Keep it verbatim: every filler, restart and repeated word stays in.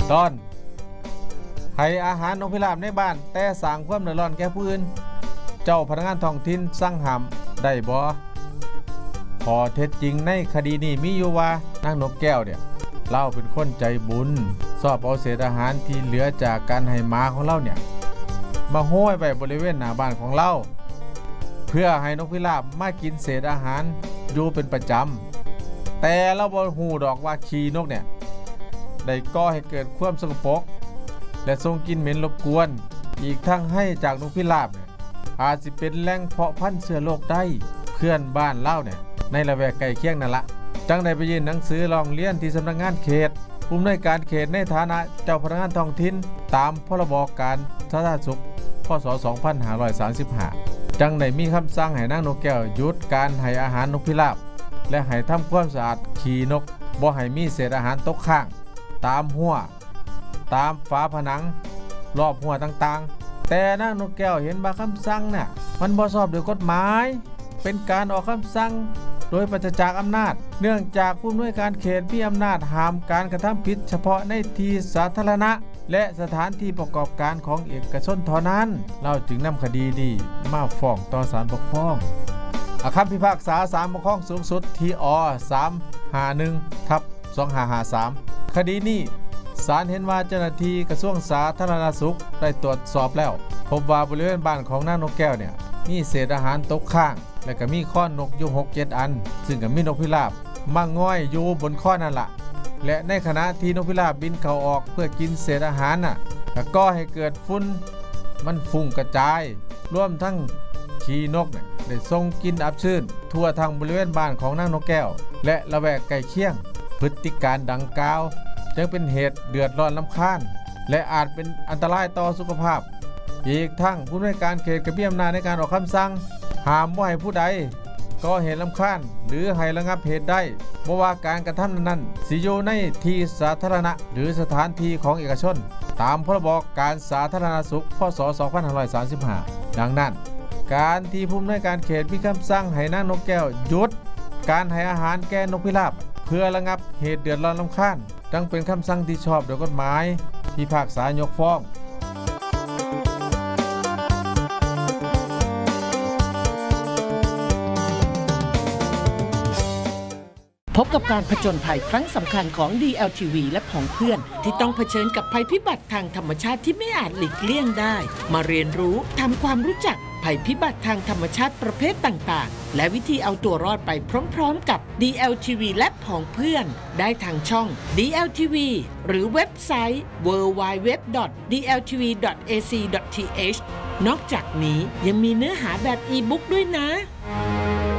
ตอนให้อาหารนกพิราบในบ้านแต่สร้างความเดือดร้อนแก่ผู้อื่นเจ้าพนักงานท้องถิ่นสั่งห้ามได้บ่พอเท็จจริงในคดีนี้มีอยู่ว่านางนกแก้วเนี่ยเล่าเป็นคนใจบุญชอบเอาเศษอาหารที่เหลือจากการให้หมาของเล่าเนี่ยมาโห้ยไว้บริเวณหน้าบ้านของเล่าเพื่อให้นกพิราบมากินเศษอาหารอยู่เป็นประจำแต่เราบ่ฮู้ดอกว่าขี้นกเนี่ยได้ก่อให้เกิดความสกปรกและส่งกลิ่นเหม็นรบกวนอีกทั้งให้จากนกพิราบเนี่ยอาจสิเป็นแหล่งเพาะพันธุ์เชื้อโรคได้เพื่อนบ้านเล่าเนี่ยในละแวกใกล้เคียงนั่นละจังได้ไปยื่นหนังสือร้องเรียนที่สำนักงานเขตผู้อำนวยการเขตในฐานะเจ้าพนักงานท้องถิ่นตามพรบการสาธารณสุขพ.ศ. สองพันห้าร้อยสามสิบห้าจังได้มีคำสั่งให้นางนกแก้วหยุดการให้อาหารนกพิราบและให้ทำความสะอาดขี้นกบ่ให้มีเศษอาหารตกค้างตามหัวตามฝาผนังรอบหัวต่างๆแต่นางนกแก้วเห็นว่าคำสั่งน่ะมันบ่ชอบด้วยกฎหมายเป็นการออกคำสั่งโดยปราศจากอำนาจเนื่องจากผู้อำนวยการเขตมีอำนาจห้ามการกระทำผิดเฉพาะในที่สาธารณะและสถานที่ประกอบการของเอกชนเท่านั้นเราจึงนำคดีนี้มาฟ้องต่อศาลปกครองคำพิพากษาศาลปกครองสูงสุดที่อ สามห้าหนึ่ง ทับ สองห้าห้าสาม คดีนี้ศาลเห็นว่าเจ้าหน้าที่กระทรวงสาธารณสุขได้ตรวจสอบแล้วพบว่าบริเวณบ้านของนางนกแก้วเนี่ยมีเศษอาหารตกค้างและก็มีข้อนกอยู่ หกเจ็ด อันซึ่งก็มีนกพิราบมาง่อยอยู่บนข้อนั่นละและในขณะที่นกพิราบบินเข้าออกเพื่อกินเศษอาหารน่ะก็ก่อให้เกิดฝุ่นมันฟุ้งกระจายรวมทั้งขี้นกเนี่ยได้ส่งกลิ่นอับชื้นทั่วทางบริเวณบ้านของนางนกแก้วและละแวกใกล้เคียงพฤติการดังกล่าวจึงเป็นเหตุเดือดร้อนรำคาญและอาจเป็นอันตรายต่อสุขภาพอีกทั้งผู้อำนวยการเขตก็มีอำนาจในการออกคำสั่งห้ามบ่ให้ผู้ใดก่อเหตุรำคาญหรือให้ระงับเหตุได้บ่ว่าการกระทำนั้นสิอยู่ในที่สาธารณะหรือสถานที่ของเอกชนตามพรบการสาธารณสุขพ.ศ. สองพันห้าร้อยสามสิบห้าดังนั้นการที่ผู้อำนวยการเขตมีคำสั่งให้นางนกแก้วหยุดการให้อาหารแก่นกพิราบเพื่อระงับเหตุเดือดร้อนรำคาญจังเป็นคำสั่งที่ชอบโดยกฎหมายพิพากษายกฟ้องพบกับการผจญภัยครั้งสำคัญของ ดี แอล ที วี และผองเพื่อนที่ต้องเผชิญกับภัยพิบัติทางธรรมชาติที่ไม่อาจหลีกเลี่ยงได้มาเรียนรู้ทำความรู้จักภัยพิบัติทางธรรมชาติประเภทต่างๆและวิธีเอาตัวรอดไปพร้อมๆกับ ดี แอล ที วี และผองเพื่อนได้ทางช่อง ดี แอล ที วี หรือเว็บไซต์ ดับเบิลยู ดับเบิลยู ดับเบิลยู ดอท ดี แอล ที วี ดอท เอ ซี ดอท ที เอช นอกจากนี้ยังมีเนื้อหาแบบอีบุ๊กด้วยนะ